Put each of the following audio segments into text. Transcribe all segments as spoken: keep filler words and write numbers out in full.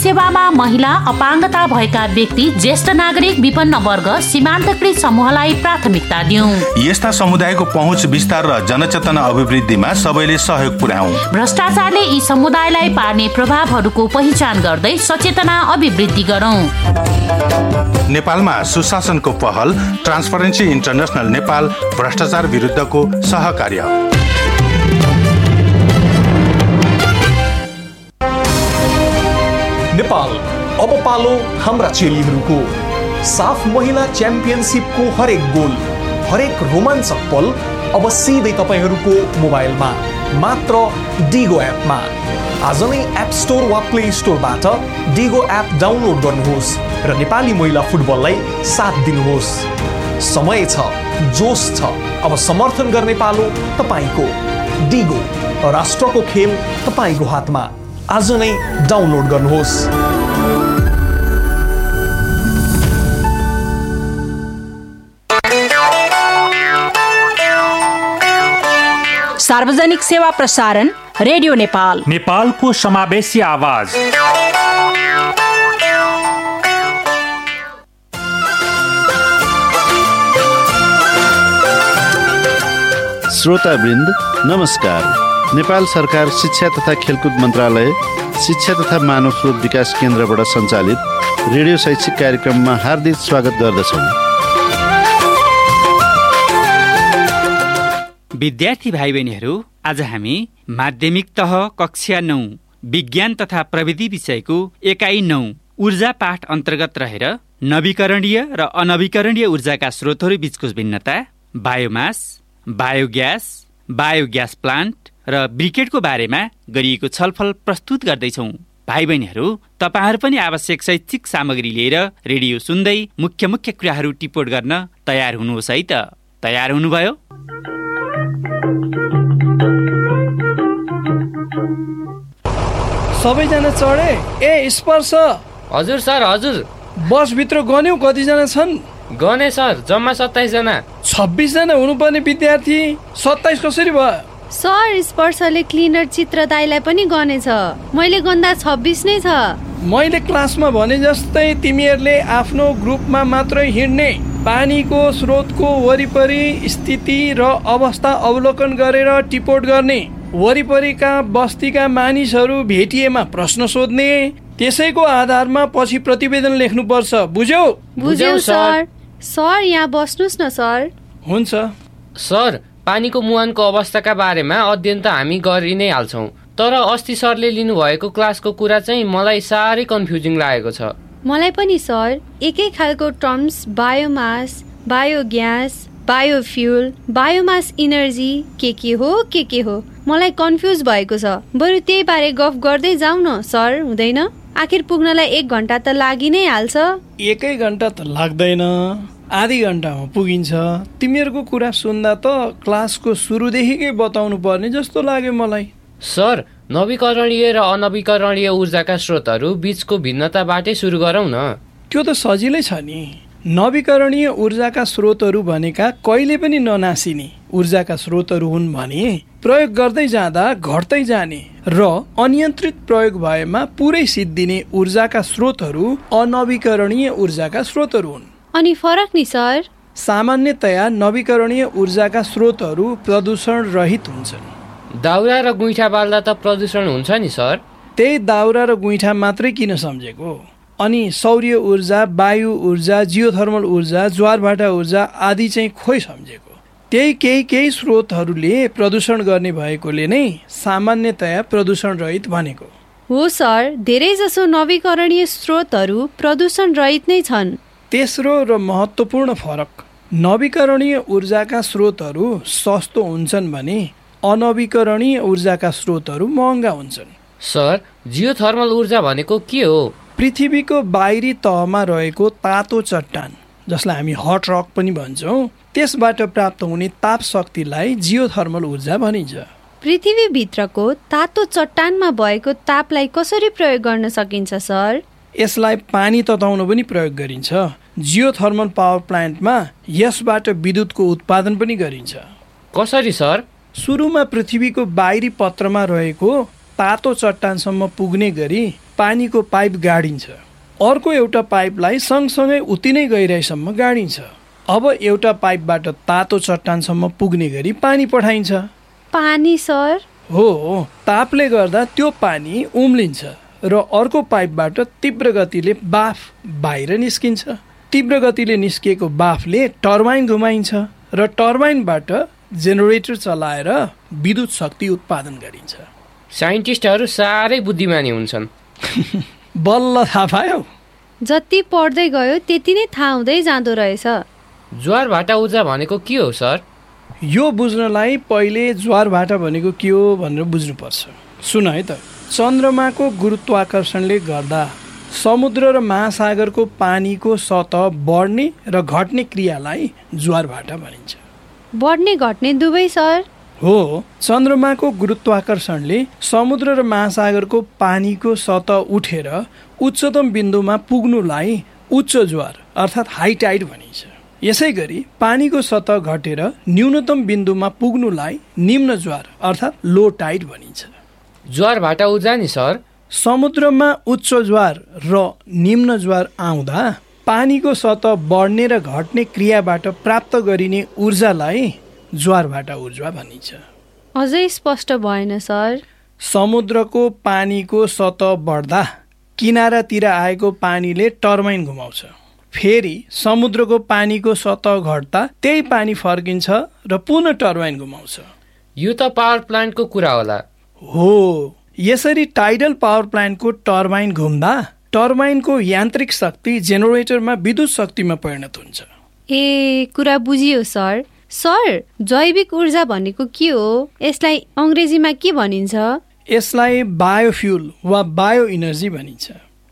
सेवामा महिला, अपाङ्गता भएका व्यक्ति, ज्येष्ठ नागरिक, विपन्न वर्ग, सीमान्तकृत समूहलाई प्राथमिकता दिउँ। यस्ता समुदायको पहुँच विस्तार र जनचेतना अभिवृद्धिमा सबैले सहयोग पुर्याउँ। भ्रष्टाचारले यी समुदायलाई पार्ने प्रभावहरूको पहिचान गर्दै सचेतना अभिवृद्धि गरौँ। नेपालमा सुशासनको पहल, ट्रान्सपरेन्सी इन्टरनेसनल नेपाल, भ्रष्टाचार विरुद्धको सहकार्य। नेपाल अब पालो हाम्रा चेलीहरूको। साफ महिला च्याम्पियनसिपको हरेक गोल, हरेक रोमाञ्चक पल अब सिधै तपाईँहरूको मोबाइलमा, मात्र डिगो एपमा। आज नै एप स्टोर वा प्ले स्टोरबाट डिगो एप डाउनलोड गर्नुहोस् र नेपाली महिला फुटबललाई साथ दिनुहोस्। समय छ, जोस छ, अब समर्थन गर्ने पालो तपाईँको। डिगो, राष्ट्रको खेल तपाईँको हातमा। आज नै डाउनलोड गर्नुहोस्। सार्वजनिक सेवा प्रसारण रेडियो नेपाल, नेपालको समावेशी आवाज। श्रोतावृन्द नमस्कार। नेपाल सरकार शिक्षा तथा खेलकुद मन्त्रालय, शिक्षा तथा मानव स्रोत विकास केन्द्रबाट सञ्चालित रेडियो शैक्षिक कार्यक्रममा हार्दिक स्वागत गर्दछौँ। विद्यार्थी भाइ बहिनीहरू, आज हामी माध्यमिक तह कक्षा नौ विज्ञान तथा प्रविधि विषयको एकाइ नौ ऊर्जा पाठ अन्तर्गत रहेर नवीकरणीय र अनवीकरणीय ऊर्जाका स्रोतहरू बीचको भिन्नता, बायोमास, बायोग्यास, बायोग्यास प्लान्ट र ब्रिकेडको बारेमा गरिएको छलफल प्रस्तुत गर्दैछौँ। भाइ बहिनीहरू, तपाईहरू पनि आवश्यक शैक्षिक सामग्री लिएर रेडियो सुन्दै मुख्य मुख्य कुराहरू टिपोट गर्न तयार हुनुहोस् है त। तयार हुनुभयो? सबैजना चढे? ए स्पर्श। हजुर सर, हजुर। बसभित्र गन्यौ कतिजना छन्? गने सर, जम्मा सत्ताइस जना। छब्बिस जना हुनुपर्ने विद्यार्थी सत्ताइस कसरी भयो? सर, स्पर्शले क्लिनर चित्र दाइलाई पनि गनेछ। मैले गन्दा छब्बिस नै छ। मैले क्लासमा भने जस्तै तिमीहरूले आफ्नो ग्रुपमा मात्रै हिँड्ने, पानीको स्रोतको वरिपरि स्थिति र अवस्था अवलोकन गरेर टिपोट गर्ने, वरिपरिका बस्तीका मानिसहरू भेटिएमा प्रश्न सोध्ने, त्यसैको आधारमा पछि प्रतिवेदन लेख्नुपर्छ। बुझ्यौ? बुझ्यौ सर। सर, यहाँ बस्नुस् न सर। हुन्छ सर। पानीको मुहानको अवस्थाका बारेमा अध्ययन त हामी गरि नै हाल्छौँ, तर अस्ति सरले लिनुभएको क्लासको कुरा चाहिँ मलाई साह्रै कन्फ्युजिङ लागेको छ। मलाई पनि सर। एकै खालको terms, biomass, biogas, biofuel, biomass energy, के के हो के के हो, मलाई कन्फ्युज भएको छ। बरु त्यही बारे गफ गर्दै जाउँ न सर, हुँदैन? आखिर पुग्नलाई एक घन्टा त लागि नै हाल्छ। एकै घन्टा त लाग्दैन, आधी घन्टामा पुगिन्छ। तिमीहरूको कुरा सुन्दा त क्लासको सुरुदेखिकै बताउनु पर्ने जस्तो लाग्यो मलाई। सर, नवीकरणीय र अनवीकरणीय ऊर्जाका स्रोतहरू बीचको भिन्नताबाटै सुरु गरौँ न। त्यो त सजिलै छ नि। नवीकरणीय ऊर्जाका स्रोतहरू भनेका कहिले पनि ननासिने ऊर्जाका स्रोतहरू हुन् भने प्रयोग गर्दै जाँदा घट्दै जाने र अनियन्त्रित प्रयोग भएमा पुरै सिद्धिने ऊर्जाका स्रोतहरू अनवीकरणीय ऊर्जाका स्रोतहरू हुन्। अनि फरक नि सर? सामान्यतया नवीकरणीय ऊर्जाका स्रोतहरू प्रदूषण रहित हुन्छन्। दाउरा र गुइठा बाल्दा त प्रदूषण हुन्छ नि सर? त्यही दाउरा र गुइठा मात्रै किन सम्झेको? अनि सौर्य ऊर्जा, वायु ऊर्जा, जियोथर्मल ऊर्जा, ज्वारभाटा ऊर्जा आदि चाहिँ खोइ सम्झेको? त्यही केही केही स्रोतहरूले प्रदूषण गर्ने भएकोले नै सामान्यतया प्रदूषण रहित भनेको हो सर। धेरै जसो नवीकरणीय स्रोतहरू प्रदूषण रहित नै छन्। तेस्रो र महत्त्वपूर्ण फरक, नवीकरणीय ऊर्जाका स्रोतहरू सस्तो हुन्छन् भने अनवीकरणीय ऊर्जाका स्रोतहरू महँगा हुन्छन्। सर, जियोथर्मल ऊर्जा भनेको के हो? पृथ्वीको बाहिरी तहमा रहेको तातो चट्टान, जसलाई हामी हट रक पनि भन्छौँ, त्यसबाट प्राप्त हुने ताप शक्तिलाई जियोथर्मल ऊर्जा भनिन्छ। पृथ्वीभित्रको तातो चट्टानमा भएको तापलाई कसरी प्रयोग गर्न सकिन्छ सर? यसलाई पानी तताउन पनि प्रयोग गरिन्छ। जियोथर्मल पावर प्लान्टमा यसबाट विद्युतको उत्पादन पनि गरिन्छ। कसरी सर? सुरुमा पृथ्वीको बाहिरी पत्रमा रहेको तातो चट्टानसम्म पुग्ने गरी पानीको पाइप गाडिन्छ। अर्को एउटा पाइपलाई सँगसँगै उति नै गहिराइसम्म गाडिन्छ। अब एउटा पाइपबाट तातो चट्टानसम्म पुग्ने गरी पानी पठाइन्छ। पानी सर? हो, तापले गर्दा त्यो पानी उम्लिन्छ र अर्को पाइपबाट तीव्र गतिले बाफ बाहिर निस्किन्छ। तीव्र गतिले निस्किएको बाफले टर्बाइन घुमाइन्छ र टर्बाइनबाट जेनेरेटर चलाएर विद्युत शक्ति उत्पादन गरिन्छ। साइन्टिस्टहरू साह्रै बुद्धिमानी हुन्छन्। बल्ल थाहा पायो। जति पढ्दै गयो त्यति नै थाहा हुँदै जाँदो रहेछ। ज्वार भाटा ऊर्जा भनेको के हो सर? यो बुझ्नलाई पहिले ज्वार भाटा भनेको के हो भनेर बुझ्नुपर्छ। सुन है त, चन्द्रमाको गुरुत्वाकर्षणले गर्दा समुद्र र महासागरको पानीको सतह बढ्ने र घट्ने क्रियालाई ज्वार भाटा भनिन्छ। बढ्ने घट्ने दुवै सर? हो, चन्द्रमाको गुरुत्वाकर्षणले समुद्र र महासागरको पानीको सतह उठेर उच्चतम बिन्दुमा पुग्नुलाई उच्च ज्वार अर्थात् हाई टाइड भनिन्छ। यसै गरी पानीको सतह घटेर न्यूनतम बिन्दुमा पुग्नुलाई निम्न ज्वार अर्थात् लो टाइड भनिन्छ। ज्वार भाटा ऊर्जा नि सर? समुद्रमा उच्च ज्वार र निम्न ज्वार आउँदा पानीको सतह बढ्ने र घट्ने क्रियाबाट प्राप्त गरिने ऊर्जालाई ज्वार भाटा ऊर्जा भनिन्छ। अझै स्पष्ट भएन सर। समुद्रको पानीको सतह बढ्दा किनारातिर आएको पानीले टर्बाइन घुमाउँछ। फेरि समुद्रको पानीको सतह घट्दा त्यही पानी फर्किन्छ र पुनः टर्बाइन घुमाउँछ। यो त पावर प्लान्टको कुरा होला। हो, यसरी टाइडल पावर प्लान्टको टर्बाइन घुम्दा टर्बाइनको यान्त्रिक शक्ति जेनेरेटरमा विद्युत शक्तिमा परिणत हुन्छ। ए, कुरा बुझियो सर। सर, जैविक ऊर्जा भनेको के हो? यसलाई अङ्ग्रेजीमा के भनिन्छ? यसलाई बायोफ्युल वा बायो इनर्जी भनिन्छ।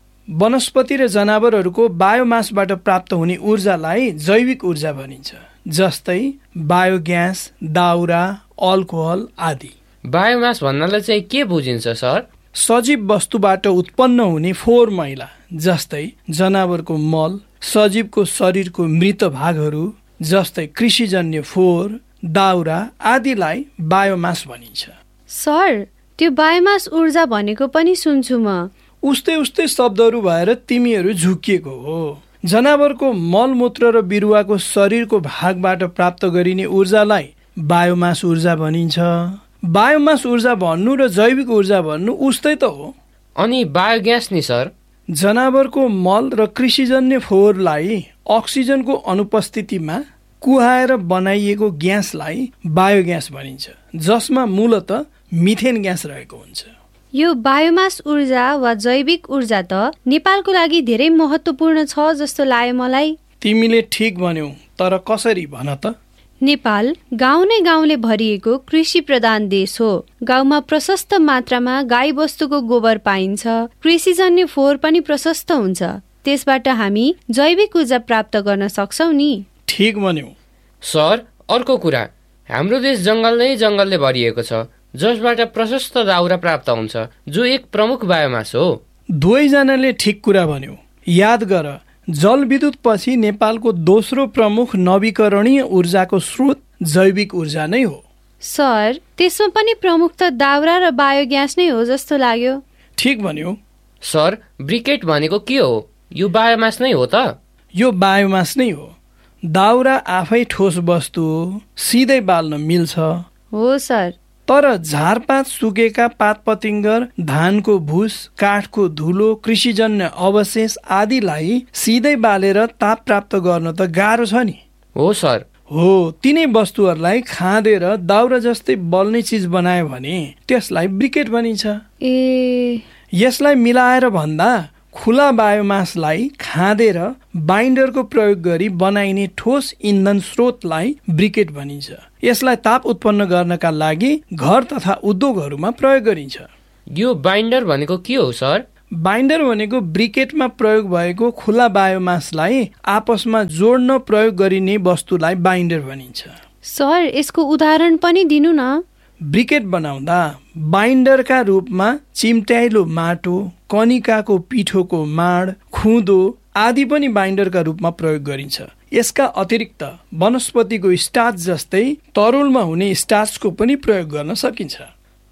वनस्पति र जनावरहरूको बायोमासबाट प्राप्त हुने ऊर्जालाई जैविक ऊर्जा भनिन्छ, जस्तै बायोग्यास, दाउरा, अल्कोहल आदि। बायोमास भन्नाले चाहिँ के बुझिन्छ सर? सजीव वस्तुबाट उत्पन्न हुने फोहोर मैला, जस्तै जनावरको मल, सजीवको शरीरको मृत भागहरू जस्तै कृषिजन्य फोहोर, दाउरा आदिलाई बायोमास भनिन्छ। सर, त्यो बायोमास ऊर्जा भनेको पनि सुन्छु म। उस्तै उस्तै शब्दहरू भएर तिमीहरू झुकिएको हो। जनावरको मलमूत्र र बिरुवाको शरीरको भागबाट प्राप्त गरिने ऊर्जालाई बायोमास ऊर्जा भनिन्छ। बायोमास ऊर्जा भन्नु र जैविक ऊर्जा भन्नु उस्तै त हो। अनि बायोग्यास नि सर? जनावरको मल र कृषिजन्य फोहोरलाई अक्सिजनको अनुपस्थितिमा कुहाएर बनाइएको ग्यासलाई बायोग्यास भनिन्छ, जसमा मूलत मिथेन ग्यास रहेको हुन्छ। यो बायोमास ऊर्जा वा जैविक ऊर्जा त नेपालको लागि धेरै महत्त्वपूर्ण छ जस्तो लाग्यो मलाई। तिमीले ठिक भन्यौ, तर कसरी भन त? नेपाल गाउँ नै गाउँले भरिएको कृषि प्रधान देश हो। गाउँमा प्रशस्त मात्रामा गाई बस्तुको गोबर पाइन्छ। कृषिजन्य फोहोर पनि प्रशस्त हुन्छ। त्यसबाट हामी जैविक ऊर्जा प्राप्त गर्न सक्छौ नि। ठिक भन्यौ। सर, अर्को कुरा, हाम्रो देश जङ्गल नै जङ्गलले भरिएको छ, जसबाट प्रशस्त दाउरा प्राप्त हुन्छ, जो एक प्रमुख बायोमास हो। दुवैजनाले ठिक कुरा भन्यो। याद गर, जलविद्युत पछि नेपालको दोस्रो प्रमुख नवीकरणीय ऊर्जाको स्रोत जैविक ऊर्जा नै हो। सर, त्यसमा पनि प्रमुख त दाउरा र बायोग्यास नै हो जस्तो लाग्यो। ठिक भन्यो। सर, ब्रिकेट भनेको के हो? यो बायोमास नै हो त? यो बायोमास नै हो। दाउरा आफै ठोस वस्तु हो, सिधै बाल्न मिल्छ। हो सर। तर झारपात, सुकेका पात पतिङ्गर, धानको भुस, काठको धुलो, कृषिजन्य अवशेष आदिलाई सिधै बालेर ताप प्राप्त गर्न त गाह्रो छ नि। हो सर। हो, तिनै वस्तुहरूलाई खाँदेर दाउरा जस्तै बल्ने चिज बनायो भने त्यसलाई ब्रिकेट भनिन्छ। ए, यसलाई मिलाएर भन्दा खुला बायोमासलाई खाँदेर बाइन्डरको प्रयोग गरी बनाइने ठोस इन्धन स्रोतलाई ब्रिकेट भनिन्छ। यसलाई ताप उत्पन्न गर्नका लागि घर तथा उद्योगहरूमा प्रयोग गरिन्छ। यो बाइन्डर भनेको के हो सर? बाइन्डर भनेको ब्रिकेटमा प्रयोग भएको खुला बायोमासलाई आपसमा जोड्न प्रयोग गरिने वस्तुलाई बाइन्डर भनिन्छ। सर, यसको उदाहरण पनि दिनु न। ब्रिकेट बनाउँदा बाइन्डरका रूपमा चिम्ट्याइलो माटो, कनिकाको पिठोको माड, खुँदो आदि पनि बाइन्डरका रूपमा प्रयोग गरिन्छ। यसका अतिरिक्त वनस्पतिको स्टार्च जस्तै तरुलमा हुने स्टार्चको पनि प्रयोग गर्न सकिन्छ।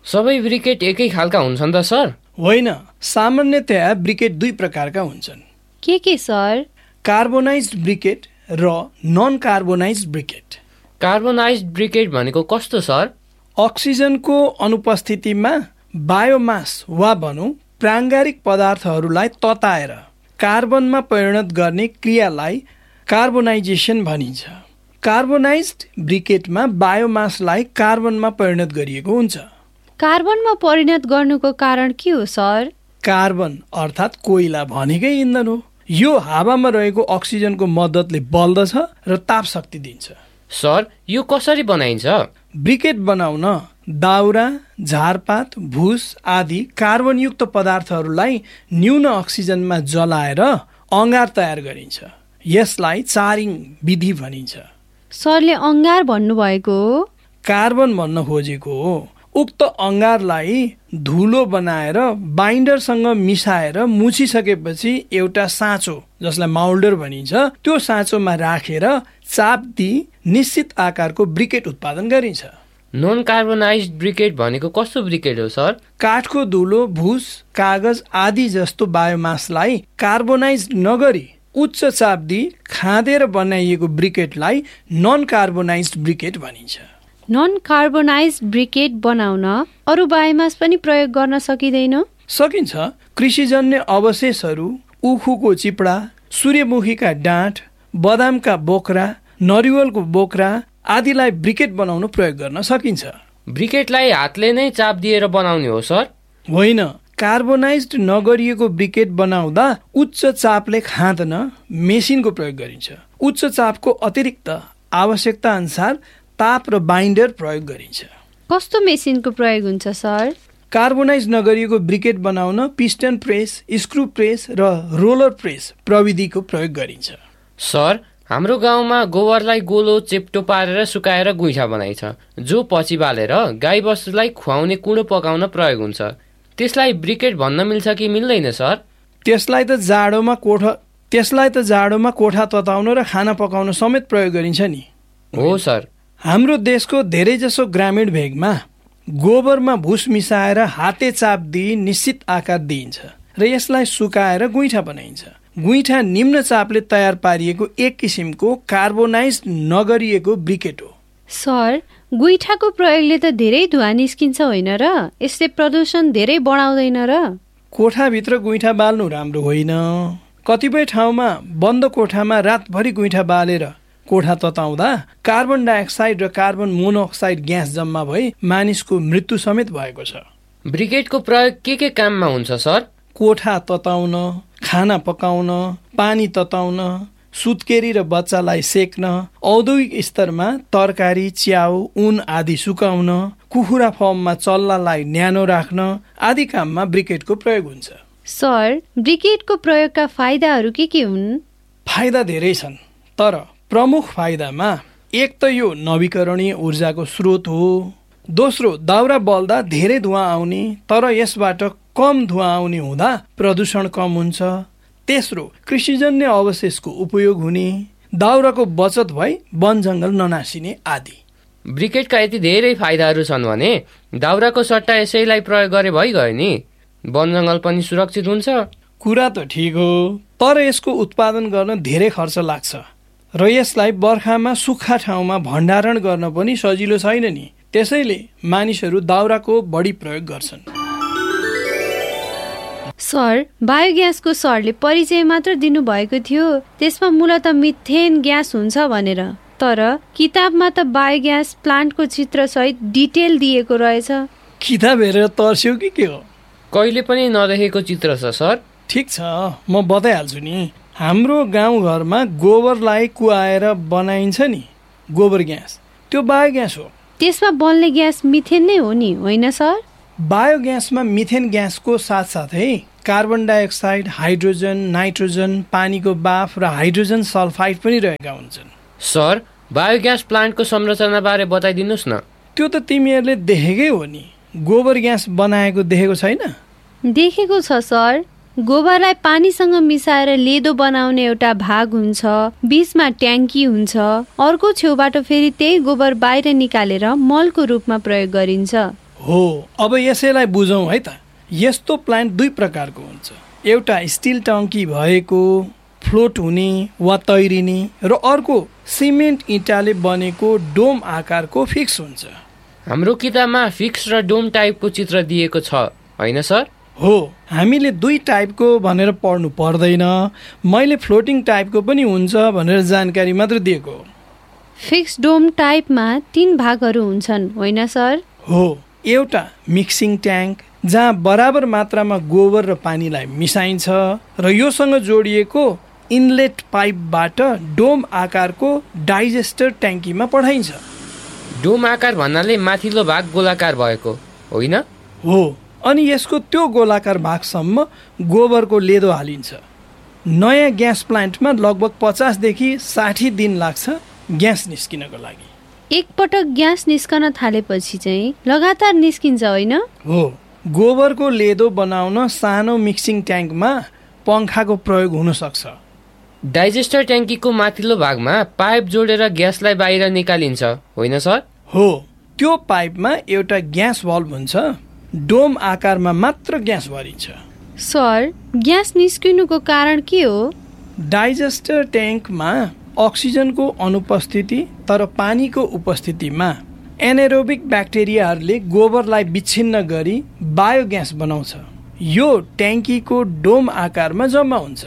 सबै ब्रिकेट एकै खालका हुन्छन् त सर? होइन, सामान्यतया ब्रिकेट दुई प्रकारका हुन्छन्। के के सर? कार्बोनाइज्ड ब्रिकेट र non carbonised briquette. Carbonised briquette भनेको कस्तो सर? अक्सिजनको अनुपस्थितिमा बायोमास वा भनौँ प्राङ्गारिक पदार्थहरूलाई तताएर कार्बनमा परिणत गर्ने क्रियालाई कार्बोनाइजेसन भनिन्छ। कार्बोनाइज्ड ब्रिकेटमा बायोमासलाई कार्बनमा परिणत गरिएको हुन्छ। कार्बनमा परिणत गर्नुको कारण के हो सर? कार्बन अर्थात् कोइला भनेकै इन्धन हो। यो हावामा रहेको अक्सिजनको मद्दतले बल्दछ र ताप शक्ति दिन्छ। सर, यो कसरी बनाइन्छ? ब्रिकेट बनाउन दाउरा, झारपात, भुस आदि कार्बनयुक्त पदार्थहरूलाई न्यून अक्सिजनमा जलाएर अँगार तयार गरिन्छ। यसलाई चारिङ विधि भनिन्छ। सरले अँगार भन्नुभएको हो? कार्बन भन्न खोजेको हो। उक्त अँगारलाई धुलो बनाएर बाइन्डरसँग मिसाएर मुछिसकेपछि एउटा साँचो, जसलाई माउल्डर भनिन्छ, त्यो साँचोमा राखेर चाप दिई निश्चित आकारको ब्रिकेट उत्पादन गरिन्छ। नन कार्बोनाइज्ड ब्रिकेट भनेको कस्तो ब्रिकेट हो सर? काठको धुलो, भुस, कागज आदि जस्तो बायोमासलाई कार्बोनाइज्ड नगरी उच्च चाप दिई खाँदेर बनाइएको ब्रिकेटलाई नन कार्बोनाइज्ड ब्रिकेट भनिन्छ। नन कार्बोनाइज्ड ब्रिकेट बनाउन अरू बायोमास पनि प्रयोग गर्न सकिँदैन? सकिन्छ। कृषिजन्य अवशेषहरू, उखुको चिपडा, सूर्यमुखीका डाँठ, बदामका बोक्रा, नरिवलको बोक्रा आदिलाई ब्रिकेट बनाउन प्रयोग गर्न सकिन्छ। ब्रिकेटलाई हातले नै चाप दिएर बनाउने हो सर? होइन, कार्बोनाइज्ड नगरिएको ब्रिकेट बनाउँदा उच्च चापले खाँदैन मेसिनको प्रयोग गरिन्छ। उच्च चापको अतिरिक्त आवश्यकता अनुसार ताप र बाइन्डर प्रयोग गरिन्छ। कस्तो मेसिनको प्रयोग हुन्छ सर? कार्बोनाइज नगरिएको ब्रिकेट बनाउन पिस्टन प्रेस, स्क्रु प्रेस र रोलर प्रेस प्रविधिको प्रयोग गरिन्छ। सर, हाम्रो गाउँमा गोबरलाई गोलो चेप्टो पारेर सुकाएर गुइठा बनाइन्छ, जो पछि बालेर गाई बस्तुलाई खुवाउने कुँडो पकाउन प्रयोग हुन्छ। त्यसलाई ब्रिकेट भन्न मिल्छ कि मिल्दैन सर? त्यसलाई त जाडोमा कोठा त्यसलाई त जाडोमा कोठा तताउन र खाना पकाउन समेत प्रयोग गरिन्छ नि। हो सर। हाम्रो देशको धेरैजसो ग्रामीण भेगमा गोबरमा भुस मिसाएर हाते चाप दिई निश्चित आकार दिइन्छ र यसलाई सुकाएर गुइठा बनाइन्छ। गुइठा निम्न चापले तयार पारिएको एक किसिमको कार्बोनाइज्ड नगरिएको ब्रिकेट हो। सर, गुइठाको प्रयोगले त धेरै धुवा निस्किन्छ होइन र? यसले प्रदूषण धेरै बढाउँदैन र? कोठाभित्र गुइठा बाल्नु राम्रो होइन। कतिपय ठाउँमा बन्द कोठामा रातभरि गुइठा बालेर कोठा तताउँदा कार्बन डाइअक्साइड र कार्बन मोनोअक्साइड ग्यास जम्मा भई मानिसको मृत्यु समेत भएको छ। ब्रिकेटको प्रयोग के के काममा हुन्छ सर? कोठा तताउन, खाना पकाउन, पानी तताउन, सुत्केरी र बच्चालाई सेक्न, औद्योगिक स्तरमा तरकारी, च्याउ, ऊन आदि सुकाउन, कुखुरा फर्ममा चल्लालाई न्यानो राख्न आदि काममा ब्रिकेटको प्रयोग हुन्छ। सर, ब्रिकेटको प्रयोगका फाइदाहरू के के हुन्? फाइदा धेरै छन्, तर प्रमुख फाइदामा एक त यो नवीकरणीय ऊर्जाको स्रोत हो। दोस्रो, दाउरा बल्दा धेरै धुवा आउने, तर यसबाट कम धुवा आउने हुँदा प्रदूषण कम हुन्छ। तेस्रो, कृषिजन्य अवशेषको उपयोग हुने, दाउराको बचत भई वन जङ्गल ननासिने आदि। ब्रिकेटका यति धेरै फाइदाहरू छन् भने दाउराको सट्टा यसैलाई प्रयोग गरे भइगयो नि, वन जङ्गल पनि सुरक्षित हुन्छ। कुरा त ठिक हो, तर यसको उत्पादन गर्न धेरै खर्च लाग्छ र यसलाई बर्खामा सुक्खा ठाउँमा भण्डारण गर्न पनि सजिलो छैन नि। त्यसैले मानिसहरू दाउराको बढी प्रयोग गर्छन्। सर, बायोग्यासको सरले परिचय मात्र दिनुभएको थियो, त्यसमा मूलत मिथेन ग्यास हुन्छ भनेर, तर किताबमा त बायोग्यास प्लान्टको चित्रसहित डिटेल दिएको रहेछ। किताब हेरेर तर्स्यौ कि के हो? कहिले पनि नदेखेको चित्र छ सर। ठिक छ, म बताइहाल्छु नि। हाम्रो गाउँघरमा गोबरलाई कुहाएर बनाइन्छ नि गोबर ग्यास, त्यो बायोग्यास हो। त्यसमा बन्ने ग्यास मिथेन नै हो नि, होइन सर? बायोग्यासमा मिथेन ग्यासको साथसाथै कार्बन डाइअक्साइड, हाइड्रोजन, नाइट्रोजन, पानीको बाफ र हाइड्रोजन सल्फाइड पनि रहेका हुन्छन्। सर, बायोग्यास प्लान्टको संरचना बारे बताइदिनुहोस् न। त्यो त तिमीहरूले देखेकै हो नि, गोबर ग्यास बनाएको देखेको छैन? देखेको छ सर। गोबरलाई पानीसँग मिसाएर लेदो बनाउने एउटा भाग हुन्छ, बीचमा ट्याङ्की हुन्छ, अर्को छेउबाट फेरि त्यही गोबर बाहिर निकालेर मलको रूपमा प्रयोग गरिन्छ। हो, अब यसैलाई बुझौँ है त। यस्तो प्लान्ट दुई प्रकारको हुन्छ, एउटा स्टिल टङ्की भएको फ्लोट हुने वा तैरिने र अर्को सिमेन्ट इँटाले बनेको डोम आकारको फिक्स हुन्छ। हाम्रो किताबमा फिक्स र डोम टाइपको चित्र दिएको छ होइन सर? हो, हामीले दुई टाइपको भनेर पढ्नु पर्दैन, मैले फ्लोटिङ टाइपको पनि हुन्छ भनेर जानकारी मात्र दिएको। फिक्स डोम टाइपमा तीन भागहरू हुन्छन् होइन सर? हो, एउटा मिक्सिङ ट्याङ्क जहाँ बराबर मात्रामा गोबर र पानीलाई मिसाइन्छ र योसँग जोडिएको इनलेट पाइपबाट डोम आकारको डाइजेस्टर ट्याङ्कीमा पठाइन्छ। डोम आकार भन्नाले माथिल्लो भाग गोलाकार भएको होइन? हो, अनि यसको त्यो गोलाकार भागसम्म गोबरको लेदो हालिन्छ। नयाँ ग्यास प्लान्टमा लगभग पचासदेखि साठी दिन लाग्छ ग्यास निस्किनको लागि। एकपटक ग्यास निस्कन थालेपछि चाहिँ लगातार निस्किन्छ होइन? हो, गोबरको लेदो बनाउन सानो मिक्सिङ ट्याङ्कमा पङ्खाको प्रयोग हुन सक्छ। डाइजेस्टर ट्याङ्कीको माथिल्लो भागमा पाइप जोडेर ग्यासलाई बाहिर निकालिन्छ होइन सर? हो, त्यो पाइपमा एउटा ग्यास भल्भ हुन्छ, डोम आकारमा मात्र ग्यास भरिन्छ। सर, ग्यास निस्किनुको कारण के हो? डाइजेस्टर ट्याङ्कमा अक्सिजनको अनुपस्थिति तर पानीको उपस्थितिमा एनारोबिक ब्याक्टेरियाहरूले गोबरलाई विच्छिन्न गरी बायोग्यास बनाउँछ। यो ट्याङ्कीको डोम आकारमा जम्मा हुन्छ।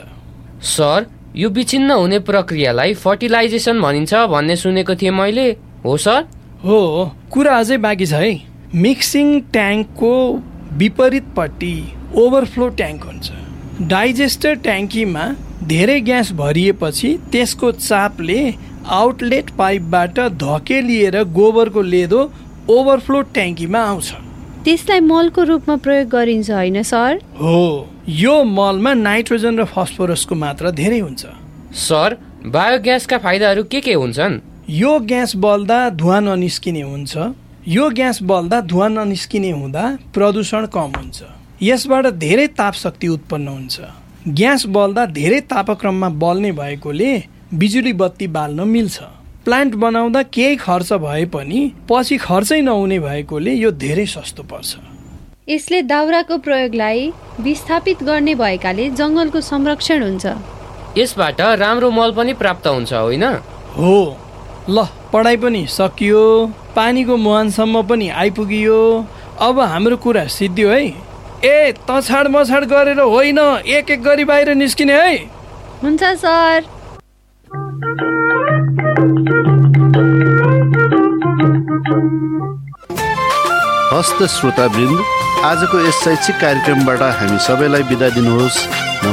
सर, यो विच्छिन्न हुने प्रक्रियालाई फर्टिलाइजेसन भनिन्छ भन्ने सुनेको थिएँ मैले, हो सर? हो, कुरा अझै बाँकी छ है। मिक्सिङ ट्याङ्कको विपरीतपट्टि ओभरफ्लो ट्याङ्क हुन्छ। डाइजेस्टर ट्याङ्कीमा धेरै ग्यास भरिएपछि त्यसको चापले आउटलेट पाइपबाट धकेलिएर गोबरको लेदो ओभरफ्लो ट्याङ्कीमा आउँछ। त्यसलाई मलको रूपमा प्रयोग गरिन्छ होइन सर? हो, यो मलमा नाइट्रोजन र फस्फोरसको मात्रा धेरै हुन्छ। सर, बायोग्यासका फाइदाहरू के के हुन्छन्? यो ग्यास बल्दा धुवा ननिस्किने हुन्छ। यो ग्यास बल्दा धुवा ननिस्किने हुँदा प्रदूषण कम हुन्छ। यसबाट धेरै ताप शक्ति उत्पन्न हुन्छ। ग्यास बल्दा धेरै तापक्रममा बल्ने भएकोले बिजुली बत्ती बाल्न मिल्छ। प्लान्ट बनाउँदा केही खर्च भए पनि पछि खर्चै नहुने भएकोले यो धेरै सस्तो पर्छ। यसले दाउराको प्रयोगलाई विस्थापित गर्ने भएकाले जङ्गलको संरक्षण हुन्छ। यसबाट राम्रो मल पनि प्राप्त हुन्छ होइन? हो, ल पढाइ पनि सकियो, पानीको मुहानसम्म पनि आइपुगियो। अब हाम्रो कुरा सिद्धियो है। ए तछाड मछाड गरेर होइन, एक एक गरी बाहिर निस्किने है। हुन्छ सर। हस्त श्रोतावृन्द, आजको यस शैक्षिक कार्यक्रमबाट हामी सबैलाई बिदा दिनुहोस्।